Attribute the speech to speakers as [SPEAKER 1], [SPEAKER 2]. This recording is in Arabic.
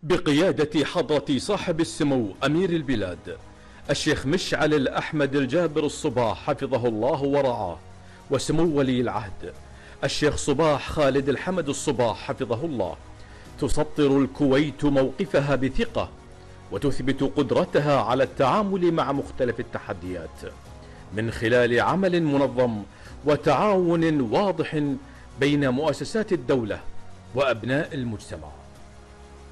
[SPEAKER 1] بقيادة حضرة صاحب السمو أمير البلاد الشيخ مشعل الأحمد الجابر الصباح حفظه الله ورعاه، وسمو ولي العهد الشيخ صباح خالد الحمد الصباح حفظه الله، تسطر الكويت موقفها بثقة وتثبت قدرتها على التعامل مع مختلف التحديات من خلال عمل منظم وتعاون واضح بين مؤسسات الدولة وأبناء المجتمع.